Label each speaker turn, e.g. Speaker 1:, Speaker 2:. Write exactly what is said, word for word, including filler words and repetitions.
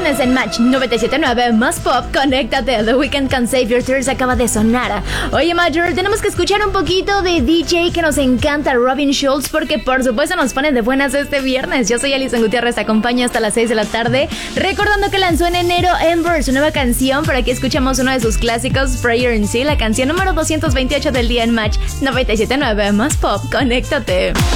Speaker 1: viernes en Match noventa y siete punto nueve más pop, conéctate. The Weeknd con Save Your Tears acaba de sonar. Oye, Major, tenemos que escuchar un poquito de D J que nos encanta, Robin Schulz, porque por supuesto nos pone de buenas este viernes. Yo soy Alison Gutiérrez, te acompaño hasta las seis de la tarde. Recordando que lanzó en enero Ember, su nueva canción. Por aquí escuchamos uno de sus clásicos, Prayer in Sea, la canción número doscientos veintiocho del día en Match noventa y siete punto nueve más pop, conéctate.